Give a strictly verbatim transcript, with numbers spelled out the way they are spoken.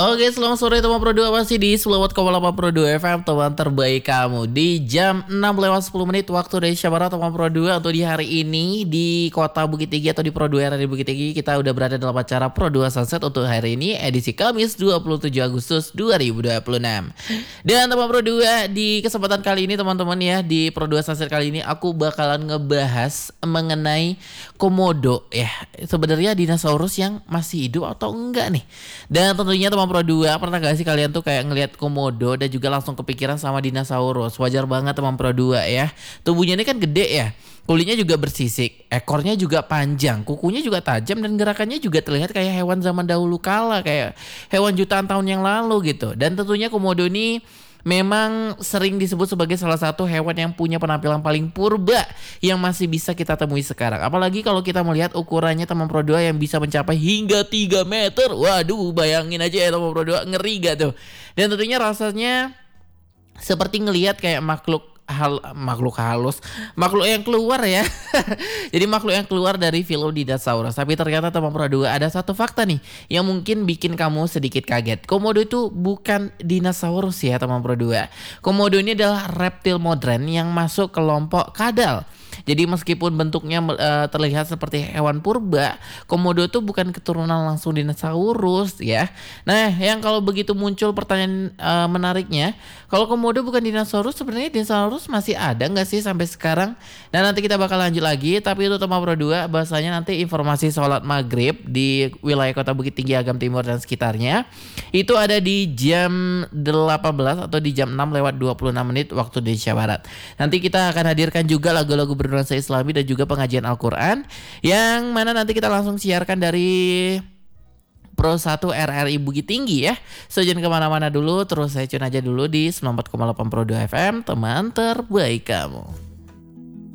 Oke, selamat sore teman Pro dua, masih di sepuluh koma delapan Pro dua F M, teman terbaik kamu. Di jam enam lewat sepuluh menit waktu Indonesia Barat, teman Pro dua. Untuk di hari ini di kota Bukit Tinggi atau di Pro dua area di Bukit Tinggi, kita udah berada dalam acara Pro dua Sunset untuk hari ini, edisi Kamis dua puluh tujuh Agustus dua ribu dua puluh enam. Dan teman Pro dua, di kesempatan kali ini teman-teman ya, di Pro dua Sunset kali ini aku bakalan ngebahas mengenai komodo ya. Sebenarnya dinosaurus yang masih hidup atau enggak nih. Dan tentunya teman Pro dua, pernah gak sih kalian tuh kayak ngelihat komodo dan juga langsung kepikiran sama dinosaurus? Wajar banget teman Pro dua ya. Tubuhnya ini kan gede ya. Kulitnya juga bersisik, ekornya juga panjang, kukunya juga tajam, dan gerakannya juga terlihat kayak hewan zaman dahulu kala, kayak hewan jutaan tahun yang lalu gitu. Dan tentunya komodo ini memang sering disebut sebagai salah satu hewan yang punya penampilan paling purba yang masih bisa kita temui sekarang. Apalagi kalau kita melihat ukurannya teman Pro dua yang bisa mencapai hingga tiga meter. Waduh, bayangin aja ya teman Pro dua, ngeri gak tuh? Dan tentunya rasanya seperti ngelihat kayak makhluk hal makhluk halus, makhluk yang keluar ya. Jadi makhluk yang keluar dari film dinosaurus. Tapi ternyata teman Pro dua, ada satu fakta nih yang mungkin bikin kamu sedikit kaget. Komodo itu bukan dinosaurus ya teman Pro dua. Komodo ini adalah reptil modern yang masuk kelompok kadal. Jadi meskipun bentuknya uh, terlihat seperti hewan purba, komodo itu bukan keturunan langsung dinosaurus ya. Nah, yang kalau begitu muncul pertanyaan uh, menariknya, kalau komodo bukan dinosaurus, sebenarnya dinosaurus masih ada nggak sih sampai sekarang? Dan nanti kita bakal lanjut lagi. Tapi itu teman Pro dua, bahasanya nanti informasi sholat maghrib di wilayah kota Bukit Tinggi, Agam Timur dan sekitarnya itu ada di jam delapan belas atau di jam enam lewat dua puluh enam menit waktu Indonesia Barat. Nanti kita akan hadirkan juga lagu-lagu bernuansa Islami dan juga pengajian Al-Quran, yang mana nanti kita langsung siarkan dari Pro satu R R I Bukit Tinggi ya. So jangan kemana-mana dulu, terus saya tune aja dulu di sembilan puluh empat koma delapan Pro dua F M, teman terbaik kamu.